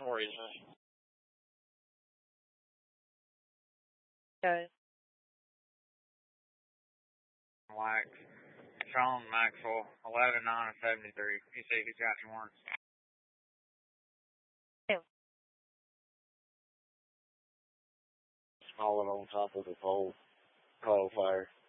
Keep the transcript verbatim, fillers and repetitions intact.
What do you say? Okay. Wax. Sean Maxwell, eleven nine seventy-three. You see who's got any warrants? Yeah. Falling on top of the pole. Coal fire.